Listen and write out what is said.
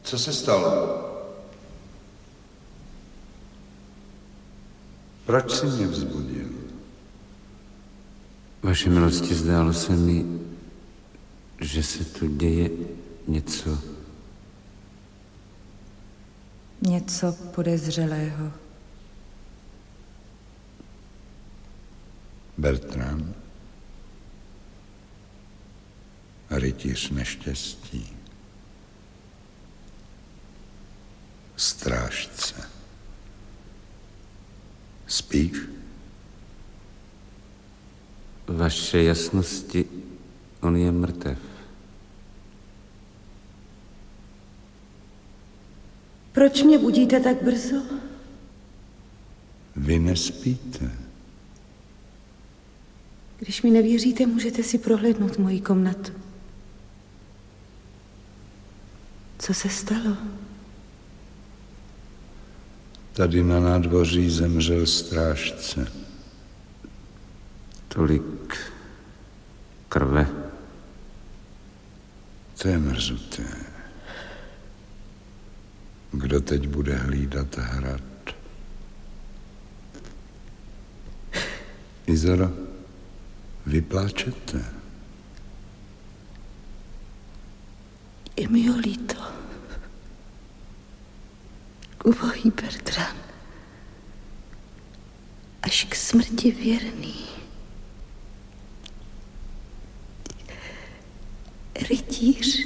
Co se stalo? Proč jsi mě vzbudil? Vaše milosti, zdálo se mi, že se tu děje něco. Něco podezřelého. Bertrand, rytíř neštěstí, strážce. Spíš? Vaše jasnosti, on je mrtev. Proč mě budíte tak brzo? Vy nespíte. Když mi nevěříte, můžete si prohlédnout moji komnatu. Co se stalo? Tady na nádvoří zemřel strážce. Tolik krve. To je mrzuté. Kdo teď bude hlídat hrad? Izoro, vy pláčete. Je mi ho líto. Ubohý Bertrand. Až k smrti věrný. Rytíř.